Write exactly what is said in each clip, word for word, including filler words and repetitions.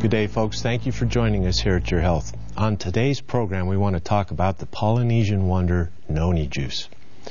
Good day, folks. Thank you for joining us here at Your Health. On today's program, we want to talk about the Polynesian wonder noni juice.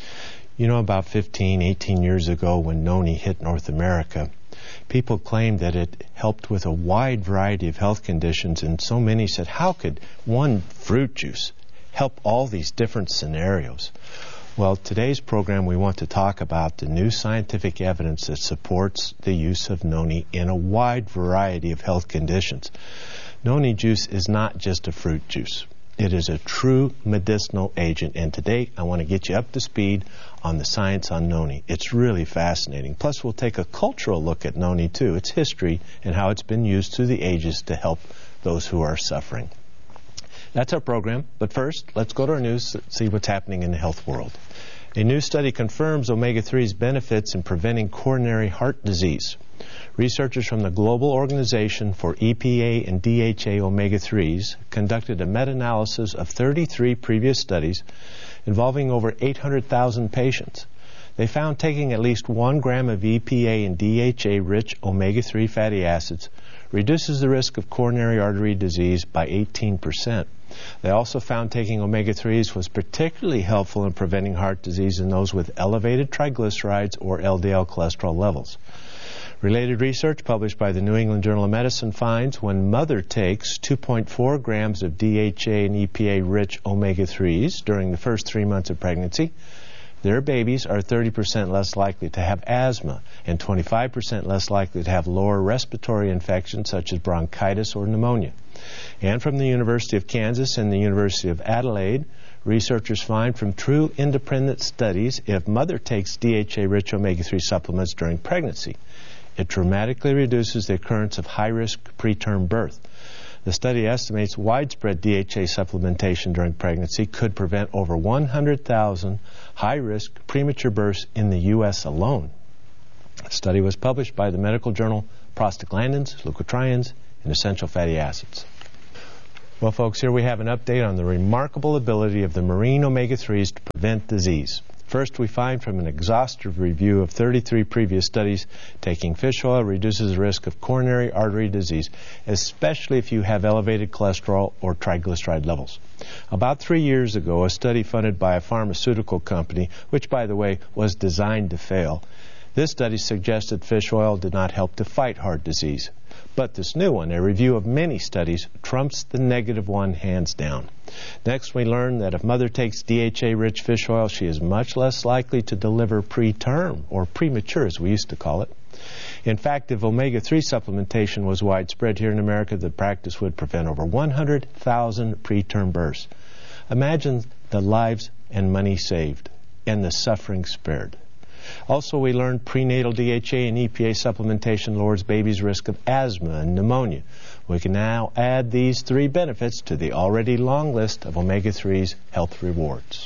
You know, about fifteen, eighteen years ago when noni hit North America, people claimed that it helped with a wide variety of health conditions, and so many said, how could one fruit juice help all these different scenarios? Well, today's program we want to talk about the new scientific evidence that supports the use of noni in a wide variety of health conditions. Noni juice is not just a fruit juice. It is a true medicinal agent, and today I want to get you up to speed on the science on noni. It's really fascinating. Plus, we'll take a cultural look at noni too, its history, and how it's been used through the ages to help those who are suffering. That's our program, but first, let's go to our news and see what's happening in the health world. A new study confirms omega three's benefits in preventing coronary heart disease. Researchers from the Global Organization for E P A and D H A omega threes conducted a meta-analysis of thirty-three previous studies involving over eight hundred thousand patients. They found taking at least one gram of E P A and D H A-rich omega three fatty acids reduces the risk of coronary artery disease by eighteen percent. They also found taking omega threes was particularly helpful in preventing heart disease in those with elevated triglycerides or L D L cholesterol levels. Related research published by the New England Journal of Medicine finds when mother takes two point four grams of D H A and E P A-rich omega threes during the first three months of pregnancy, their babies are thirty percent less likely to have asthma and twenty-five percent less likely to have lower respiratory infections such as bronchitis or pneumonia. And from the University of Kansas and the University of Adelaide, researchers find from true independent studies if mother takes D H A-rich omega three supplements during pregnancy, it dramatically reduces the occurrence of high-risk preterm birth. The study estimates widespread D H A supplementation during pregnancy could prevent over one hundred thousand high-risk premature births in the U S alone. The study was published by the medical journal Prostaglandins, Leukotrienes, and Essential Fatty Acids. Well, folks, here we have an update on the remarkable ability of the marine omega threes to prevent disease. First, we find from an exhaustive review of thirty-three previous studies, taking fish oil reduces the risk of coronary artery disease, especially if you have elevated cholesterol or triglyceride levels. About three years ago, a study funded by a pharmaceutical company, which, by the way, was designed to fail, this study suggested fish oil did not help to fight heart disease. But this new one, a review of many studies, trumps the negative one hands down. Next, we learn that if mother takes D H A-rich fish oil, she is much less likely to deliver preterm, or premature as we used to call it. In fact, if omega three supplementation was widespread here in America, the practice would prevent over one hundred thousand preterm births. Imagine the lives and money saved, and the suffering spared. Also, we learned prenatal D H A and E P A supplementation lowers babies' risk of asthma and pneumonia. We can now add these three benefits to the already long list of omega threes health rewards.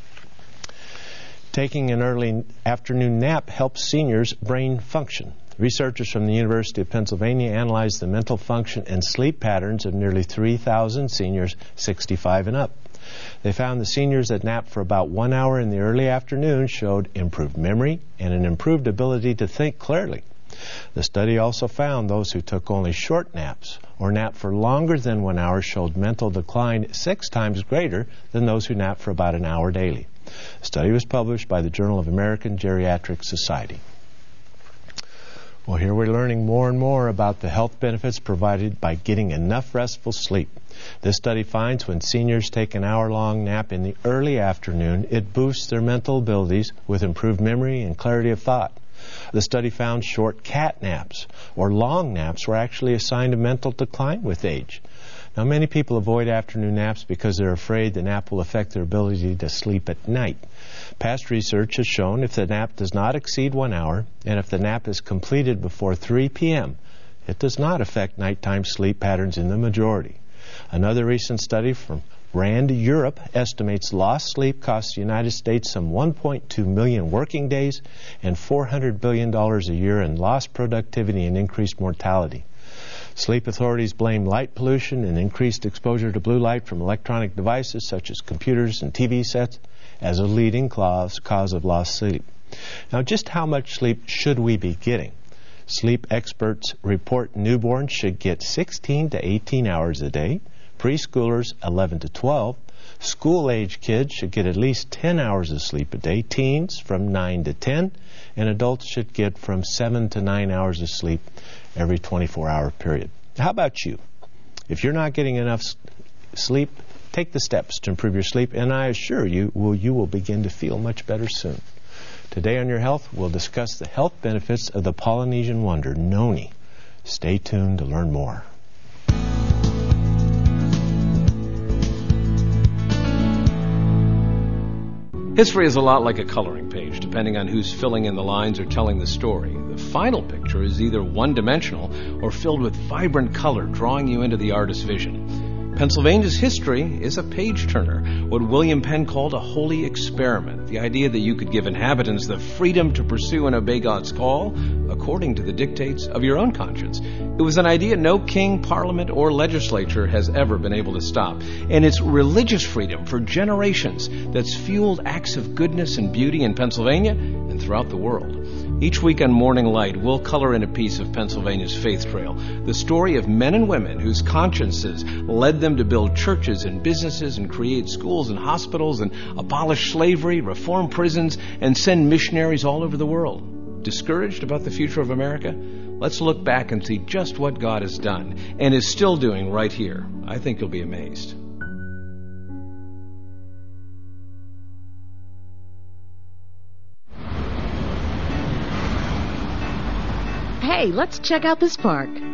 Taking an early afternoon nap helps seniors' brain function. Researchers from the University of Pennsylvania analyzed the mental function and sleep patterns of nearly three thousand seniors sixty-five and up. They found the seniors that napped for about one hour in the early afternoon showed improved memory and an improved ability to think clearly. The study also found those who took only short naps or napped for longer than one hour showed mental decline six times greater than those who napped for about an hour daily. The study was published by the Journal of American Geriatric Society. Well, here we're learning more and more about the health benefits provided by getting enough restful sleep. This study finds when seniors take an hour-long nap in the early afternoon, it boosts their mental abilities with improved memory and clarity of thought. The study found short cat naps or long naps were actually a sign of mental decline with age. Now, many people avoid afternoon naps because they're afraid the nap will affect their ability to sleep at night. Past research has shown if the nap does not exceed one hour and if the nap is completed before three p.m., it does not affect nighttime sleep patterns in the majority. Another recent study from RAND Europe estimates lost sleep costs the United States some one point two million working days and four hundred billion dollars a year in lost productivity and increased mortality. Sleep authorities blame light pollution and increased exposure to blue light from electronic devices such as computers and T V sets as a leading cause, cause of lost sleep. Now, just how much sleep should we be getting? Sleep experts report newborns should get sixteen to eighteen hours a day, preschoolers eleven to twelve, school-age kids should get at least ten hours of sleep a day, teens from nine to ten, and adults should get from seven to nine hours of sleep every twenty-four hour period. How about you? If you're not getting enough s- sleep, take the steps to improve your sleep, and I assure you, will, you will begin to feel much better soon. Today on Your Health, we'll discuss the health benefits of the Polynesian wonder, noni. Stay tuned to learn more. History is a lot like a coloring page, depending on who's filling in the lines or telling the story. The final picture is either one-dimensional or filled with vibrant color, drawing you into the artist's vision. Pennsylvania's history is a page-turner, what William Penn called a holy experiment, the idea that you could give inhabitants the freedom to pursue and obey God's call according to the dictates of your own conscience. It was an idea no king, parliament, or legislature has ever been able to stop. And it's religious freedom for generations that's fueled acts of goodness and beauty in Pennsylvania and throughout the world. Each week on Morning Light, we'll color in a piece of Pennsylvania's faith trail, the story of men and women whose consciences led them to build churches and businesses and create schools and hospitals and abolish slavery, reform prisons, and send missionaries all over the world. Discouraged about the future of America? Let's look back and see just what God has done and is still doing right here. I think you'll be amazed. Hey, let's check out this park.